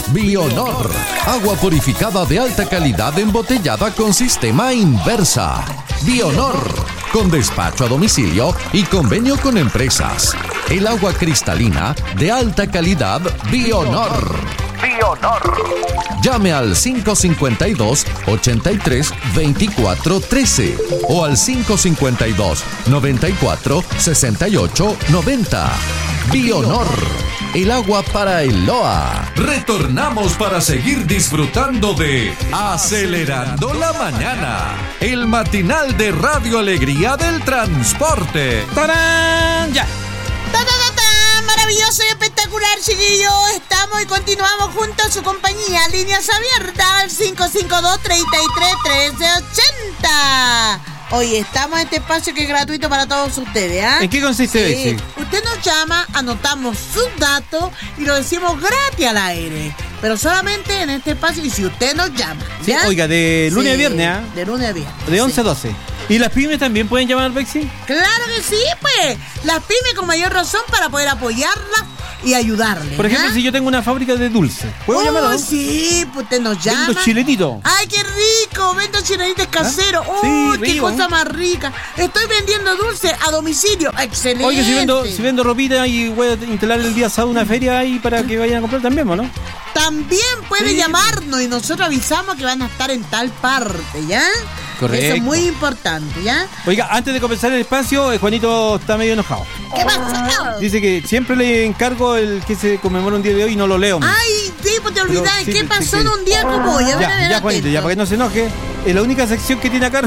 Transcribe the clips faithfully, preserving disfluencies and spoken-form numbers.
Bionor, agua purificada de alta calidad embotellada con sistema Inversa. Bionor, con despacho a domicilio y convenio con empresas. El agua cristalina de alta calidad Bionor. Bionor. Llame al cinco cinco dos, ochenta y tres, veinticuatro trece o al cinco cinco dos, noventa y cuatro, sesenta y ocho, noventa. Bionor, el agua para el L O A. Retornamos para seguir disfrutando de Acelerando la Mañana, el matinal de Radio Alegría del Transporte. ¡Tarán! ¡Ya! ¡Ta, ta, ta, ta! Maravilloso y espectacular, chiquillos. Estamos y continuamos junto a su compañía. Líneas abiertas al cinco cinco dos, treinta y tres, trece, ochenta. Hoy estamos en este espacio que es gratuito para todos ustedes, ¿ah? ¿En qué consiste sí. ese? Usted nos llama, anotamos sus datos y lo decimos gratis al aire. Pero solamente en este espacio y si usted nos llama, ¿ya? Sí, oiga, de lunes sí, a viernes, ¿ah? De lunes a viernes. De once sí. a doce. ¿Y las pymes también pueden llamar, Bexi? Claro que sí, pues. Las pymes con mayor razón para poder apoyarlas y ayudarles. Por ejemplo, ¿eh? si yo tengo una fábrica de dulce, ¿puedo oh, llamarlo? ¿No? Sí, pues usted nos llama. Vendo chilenitos. ¡Ay, qué rico! Vendo chilenitos caseros. ¡Oh, sí, qué rico, cosa ¿eh? más rica! Estoy vendiendo dulce a domicilio. ¡Excelente! Oye, si vendo, si vendo ropita y voy a instalar el día sábado una feria ahí para que vayan a comprar también, ¿no? También puede sí. llamarnos y nosotros avisamos que van a estar en tal parte, ¿ya? Correcto. Eso es muy importante, ¿ya? Oiga, antes de comenzar el espacio, eh, Juanito está medio enojado. ¿Qué pasa? Dice que siempre le encargo el que se conmemora un día de hoy y no lo leo. Ay, tipo, te olvidás. Pero, sí, ¿Qué sí, pasó sí. en un día como hoy? A ver, a Ya, ver, ya, Juanito, ya, atento. para que no se enoje. Es la única sección que tiene acá.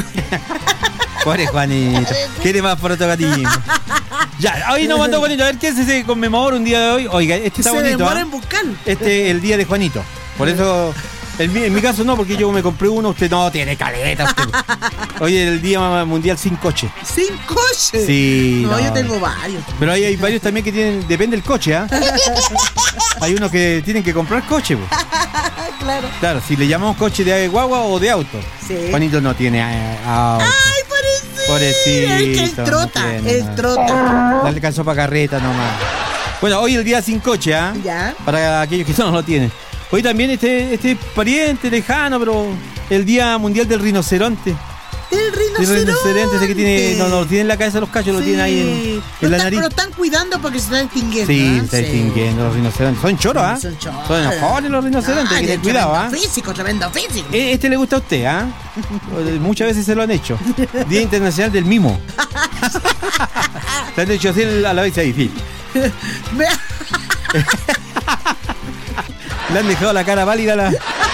Pobre Juanito. Quiere más protagonismo. Ya, hoy nos mandó Juanito. A ver, ¿qué se conmemora un día de hoy? Oiga, este está se bonito. demora ¿eh? en buscar. Este es el día de Juanito. Por eso, en mi, en mi caso no, porque yo me compré uno. Usted no tiene caleta. Usted. Hoy es el Día Mundial sin coche. ¿Sin coche? Sí. No, no. yo tengo varios. Pero ahí hay varios también que tienen, depende del coche, ¿ah? ¿eh? Hay unos que tienen que comprar coche, pues. Claro. Claro, si le llamamos coche de guagua o de auto. Sí. Juanito no tiene eh, auto. Ay, pobrecito. Pobrecito. Es que él trota, no tiene él nada. trota. Dale calzó para carreta nomás. Bueno, hoy el día sin coche, ¿ah? ¿eh? Ya. Para aquellos que no lo tienen. Hoy también este, este pariente lejano, pero el Día Mundial del Rinoceronte. El El rinoceronte. rinoceronte ese que tiene, no, no, lo tiene en la cabeza de los cachos, lo Sí. tiene ahí en, en Lo la están- nariz. Pero lo están cuidando porque se está extinguiendo. Sí, ¿eh? se está extinguiendo los rinocerontes. Son choros, ¿ah? Son choros. Son enojones los rinocerontes, hay que tener cuidado, ¿ah? Tremendo físico, tremendo físico. Eh, Este le gusta a usted, ¿ah? Muchas veces se lo han hecho. Día Internacional del Mimo. Se han hecho así a la vez ahí, sí. Vea. Le han dejado la cara válida a la...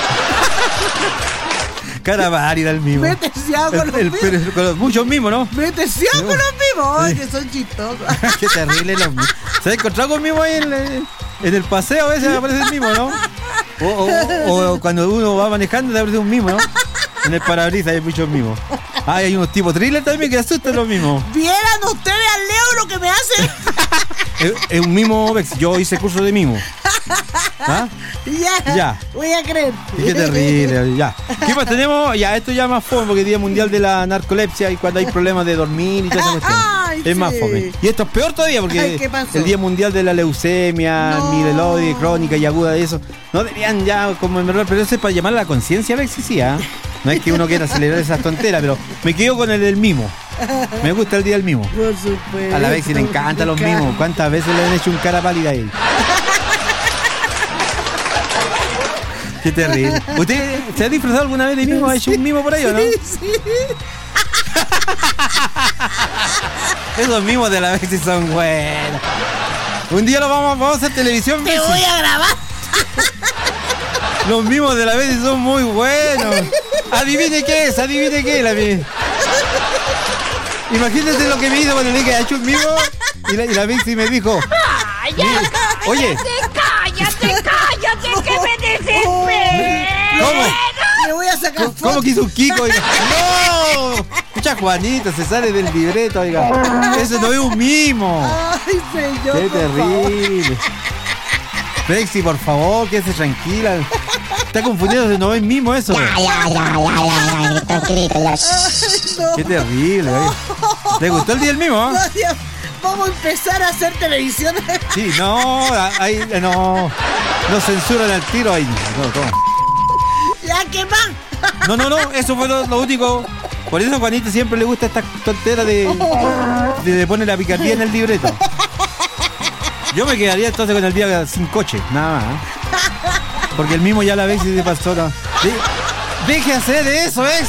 Cara válida al mimo. Vete siado con los El- el- mimos. pero con los- muchos mimos, ¿no? Vete siado con los mimos. Ay, que son chistosos. Qué terrible los mimos. ¿Se ha encontrado con mimo ahí en, la- en el paseo? A veces aparece el mimo, ¿no? O, o- o cuando uno va manejando te aparece un mimo, ¿no? En el parabrisas hay muchos mimos. Ah, hay unos tipos thriller también que asustan los mimos. Vieran ustedes al Leo lo que me hace. Es, es un mimo, Bex. Yo hice curso de mimo. ¿Ah? Ya. Ya. Voy a creer. Qué terrible, ya. ¿Qué más tenemos? Ya, esto ya es más fome porque es Día Mundial de la Narcolepsia y cuando hay problemas de dormir y toda esa cuestión. Ay, Es más sí. fome. Y esto es peor todavía porque Ay, ¿qué pasó? el Día Mundial de la Leucemia, No. Mieloide, crónica y aguda de eso. No deberían ya conmemorar, pero eso es para llamar a la conciencia, Bex, sí, sí, ¿ah? No es que uno quiera celebrar esas tonteras, pero me quedo con el del mimo. Me gusta el Día del Mimo. Por supuesto. A la Bex le encantan los mimos. ¿Cuántas veces le han hecho un cara pálida a él? Qué terrible. ¿Usted se ha disfrazado alguna vez de mimo? ¿Ha hecho un mimo por ahí o no? Sí, sí. Esos mimos de la Bex sí son buenos. Un día lo vamos, vamos a hacer televisión, Te Bex. voy a grabar. Los mimos de la Bex son muy buenos. Adivine qué es, adivine qué es la Bex. Imagínate lo que me hizo cuando le dije, ¿ha hecho un mimo? Y la, y la Bex me dijo, ¡Cállate! oye, ¡Cállate, cállate! ¡Que me desesperé! ¿cómo? Le voy a sacar ¿Cómo fotos. que hizo un Kiko? Oiga? ¡No! Escucha, Juanito, se sale del libreto, oiga. Eso no es un mimo. Ay, señor. Qué por favor. terrible. Bexi, por favor, quédese tranquila. Está confundido, no es mimo eso. Ya, ya, ya, ya, ya, tranquilito, ya. No. Qué terrible, oiga. ¿Le gustó el día del mimo? No, ya. Vamos a empezar a hacer televisión. Sí, no, ahí, no. No censuran al tiro ahí. No, toma. Ya, ¿qué más? No, no, no, eso fue lo, lo único. Por eso a Juanito siempre le gusta esta tontera de, de, de poner la picardía en el libreto. Yo me quedaría entonces con el día sin coche, nada más. ¿eh? Porque el mismo ya la vez y se pasó. ¿No? De, deje hacer eso, es.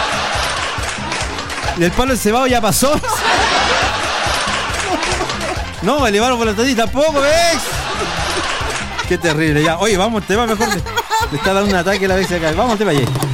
El palo encebado ya pasó. No, elevaron por la todita tampoco, ¿ves? Qué terrible, ya. Oye, vamos, tema mejor. Le está dando un ataque a la vez acá. Vamos, tema allí.